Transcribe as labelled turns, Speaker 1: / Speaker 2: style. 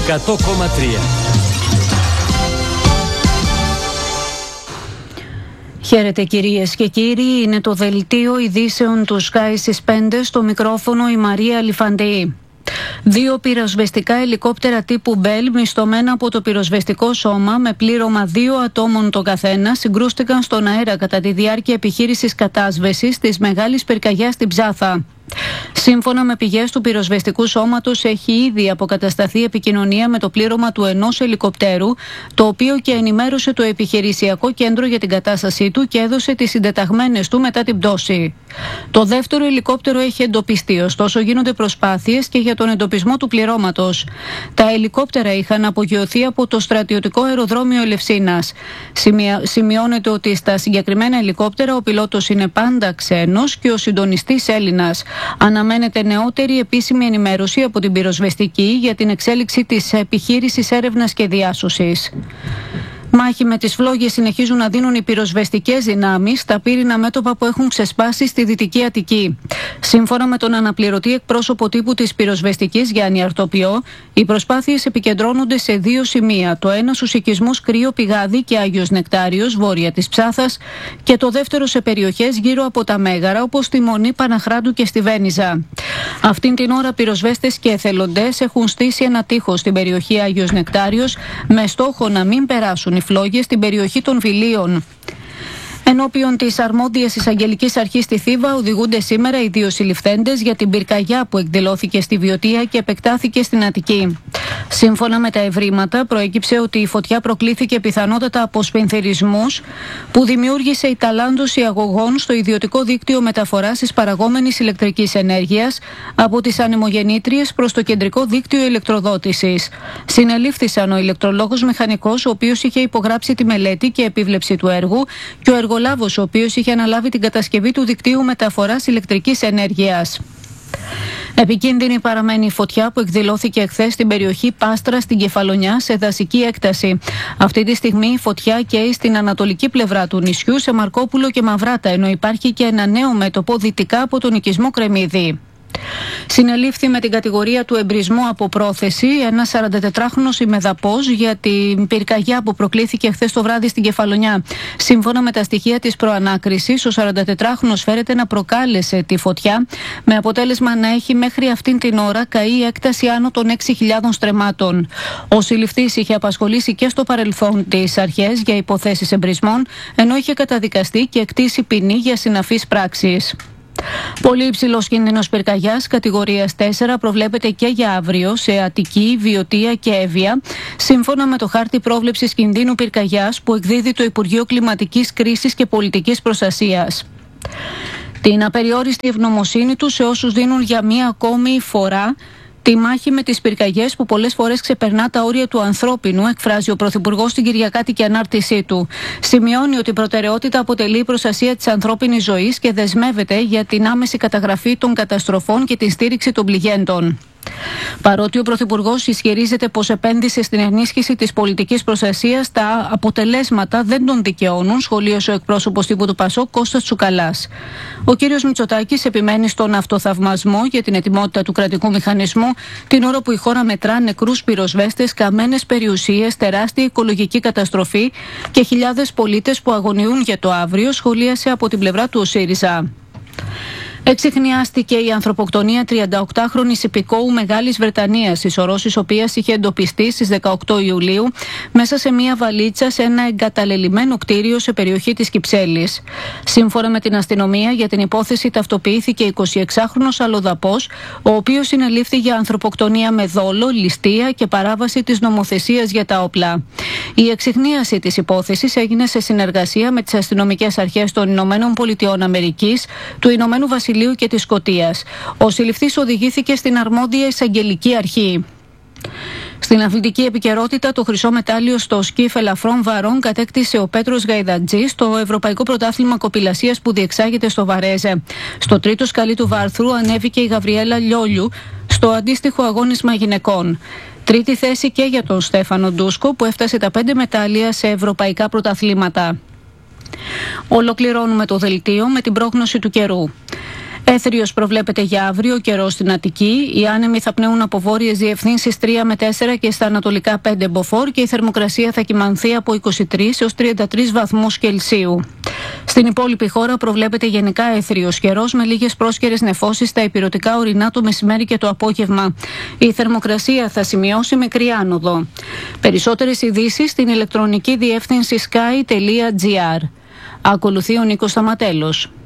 Speaker 1: 100,3.
Speaker 2: Χαίρετε κυρίες και κύριοι, είναι το δελτίο ειδήσεων του Sky στις 5, στο μικρόφωνο η Μαρία Αλιφαντή. 2 πυροσβεστικά ελικόπτερα τύπου Bell, μισθωμένα από το πυροσβεστικό σώμα με πλήρωμα 2 ατόμων το καθένα, συγκρούστηκαν στον αέρα κατά τη διάρκεια επιχείρησης κατάσβεσης της μεγάλης πυρκαγιάς στην Ψάθα. Σύμφωνα με πηγές του πυροσβεστικού σώματος, έχει ήδη αποκατασταθεί επικοινωνία με το πλήρωμα του ενός ελικοπτέρου, το οποίο και ενημέρωσε το επιχειρησιακό κέντρο για την κατάστασή του και έδωσε τις συντεταγμένες του μετά την πτώση. Το δεύτερο ελικόπτερο έχει εντοπιστεί, ωστόσο γίνονται προσπάθειες και για τον εντοπισμό του πληρώματος. Τα ελικόπτερα είχαν απογειωθεί από το στρατιωτικό αεροδρόμιο Ελευσίνας. Σημειώνεται ότι στα συγκεκριμένα ελικόπτερα ο πιλότος είναι πάντα ξένος και ο συντονιστής Έλληνας. Αναμένεται νεότερη επίσημη ενημέρωση από την πυροσβεστική για την εξέλιξη της επιχείρησης έρευνας και διάσωσης. Μάχη με τις φλόγες συνεχίζουν να δίνουν οι πυροσβεστικές δυνάμεις στα πύρινα μέτωπα που έχουν ξεσπάσει στη Δυτική Αττική. Σύμφωνα με τον αναπληρωτή εκπρόσωπο τύπου της πυροσβεστικής Γιάννη Αρτοπιό, οι προσπάθειες επικεντρώνονται σε 2 σημεία. Το ένα στους οικισμούς Κρύο Πηγάδι και Άγιος Νεκτάριος, βόρεια της Ψάθας, και το δεύτερο σε περιοχές γύρω από τα Μέγαρα, όπως στη Μονή, Παναχράντου και στη Βένιζα. Αυτήν την ώρα πυροσβέστες και εθελοντές έχουν στήσει ένα τείχος στην περιοχή Άγιος Νεκτάριος με στόχο να μην περάσουν οι φλόγες στην περιοχή των Βιλίων. Ενώπιον της αρμόδιας εισαγγελικής αρχής στη Θήβα οδηγούνται σήμερα οι 2 συλληφθέντες για την πυρκαγιά που εκδηλώθηκε στη Βιωτία και επεκτάθηκε στην Αττική. Σύμφωνα με τα ευρήματα, προέκυψε ότι η φωτιά προκλήθηκε πιθανότατα από σπινθυρισμούς που δημιούργησε η ταλάντωση αγωγών στο ιδιωτικό δίκτυο μεταφοράς της παραγόμενης ηλεκτρικής ενέργειας από τις ανεμογεννήτριες προς το κεντρικό δίκτυο ηλεκτροδότησης. Συνελήφθησαν ο ηλεκτρολόγος μηχανικός, ο οποίος είχε υπογράψει τη μελέτη και επίβλεψη του έργου, και ο εργολάβος, ο οποίος είχε αναλάβει την κατασκευή του δικτύου μεταφοράς ηλεκτρικής ενέργειας. Επικίνδυνη παραμένει η φωτιά που εκδηλώθηκε εχθές στην περιοχή Πάστρα στην Κεφαλονιά σε δασική έκταση. Αυτή τη στιγμή η φωτιά καίει στην ανατολική πλευρά του νησιού, σε Μαρκόπουλο και Μαυράτα, ενώ υπάρχει και ένα νέο μέτωπο δυτικά από τον οικισμό Κρεμμύδη. Συνελήφθη με την κατηγορία του εμπρισμού από πρόθεση ένας 44χρονος ημεδαπός για την πυρκαγιά που προκλήθηκε χθες το βράδυ στην Κεφαλονιά. Σύμφωνα με τα στοιχεία της προανάκρισης, ο 44χρονος φέρεται να προκάλεσε τη φωτιά, με αποτέλεσμα να έχει μέχρι αυτήν την ώρα καεί έκταση άνω των 6.000 στρεμμάτων. Ο συλληφθής είχε απασχολήσει και στο παρελθόν τις αρχές για υποθέσεις εμπρισμών, ενώ είχε καταδικαστεί και εκτίσει ποινή για συναφείς πράξεις. Πολύ υψηλός κίνδυνος πυρκαγιάς κατηγορίας 4 προβλέπεται και για αύριο σε Αττική, Βιωτία και Εύβοια, σύμφωνα με το χάρτη πρόβλεψης κινδύνου πυρκαγιάς που εκδίδει το Υπουργείο Κλιματικής Κρίσης και Πολιτικής Προστασίας. Την απεριόριστη ευγνωμοσύνη του σε όσους δίνουν για μία ακόμη φορά τη μάχη με τις πυρκαγιές που πολλές φορές ξεπερνά τα όρια του ανθρώπινου, εκφράζει ο Πρωθυπουργός στην Κυριακάτικη ανάρτησή του. Σημειώνει ότι η προτεραιότητα αποτελεί η προστασία της ανθρώπινης ζωής και δεσμεύεται για την άμεση καταγραφή των καταστροφών και την στήριξη των πληγέντων. Παρότι ο Πρωθυπουργός ισχυρίζεται πως επένδυσε στην ενίσχυση της πολιτικής προστασίας, τα αποτελέσματα δεν τον δικαιώνουν, σχολίασε ο εκπρόσωπος τύπου του ΠΑΣΟΚ Κώστας Τσουκαλάς. Ο κ. Μητσοτάκης επιμένει στον αυτοθαυμασμό για την ετοιμότητα του κρατικού μηχανισμού, την ώρα που η χώρα μετρά νεκρούς πυροσβέστες, καμένες περιουσίες, τεράστια οικολογική καταστροφή και χιλιάδες πολίτες που αγωνιούν για το αύριο, σχολίασε από την πλευρά του ο ΣΥΡΙΖΑ. Εξιχνιάστηκε η ανθρωποκτονία 38χρονης υπηκόου Μεγάλης Βρετανίας, συσσωρός της οποίας είχε εντοπιστεί στις 18 Ιουλίου μέσα σε μια βαλίτσα σε ένα εγκαταλελειμμένο κτίριο σε περιοχή της Κυψέλης. Σύμφωνα με την αστυνομία, για την υπόθεση ταυτοποιήθηκε 26χρονος αλλοδαπός, ο οποίος συνελήφθη για ανθρωποκτονία με δόλο, ληστεία και παράβαση της νομοθεσίας για τα όπλα. Η εξιχνίαση της υπόθεσης έγινε σε συνεργασία με τις αστυνομικές αρχές των Ηνωμένων Πολιτειών Αμερικής, του Ηνωμένου Βασιλείου και της Σκωτίας. Ο συλληφθής οδηγήθηκε στην αρμόδια εισαγγελική αρχή. Στην αθλητική επικαιρότητα, το χρυσό μετάλλιο στο σκιφ ελαφρών βαρών κατέκτησε ο Πέτρος Γαϊδατζής στο Ευρωπαϊκό Πρωτάθλημα Κοπηλασίας που διεξάγεται στο Βαρέζε. Στο τρίτο σκαλί του βάρθρου ανέβηκε η Γαβριέλα Λιόλιου στο αντίστοιχο αγώνισμα γυναικών. Τρίτη θέση και για τον Στέφανο Ντούσκο που έφτασε τα 5 μετάλλια σε ευρωπαϊκά πρωταθλήματα. Ολοκληρώνουμε το δελτίο με την πρόγνωση του καιρού. Έθριος προβλέπεται για αύριο, καιρό στην Αττική. Οι άνεμοι θα πνέουν από βόρειες διευθύνσεις 3 με 4 και στα ανατολικά 5 μποφόρ και η θερμοκρασία θα κυμανθεί από 23 έως 33 βαθμούς Κελσίου. Στην υπόλοιπη χώρα προβλέπεται γενικά έθριος καιρός με λίγες πρόσκαιρες νεφώσεις στα ηπειρωτικά ορεινά το μεσημέρι και το απόγευμα. Η θερμοκρασία θα σημειώσει μικρή άνοδο. Περισσότερες ειδήσεις στην ηλεκτρονική διεύθυνση sky.gr. Ακολουθεί ο Νίκος Σταματέλος.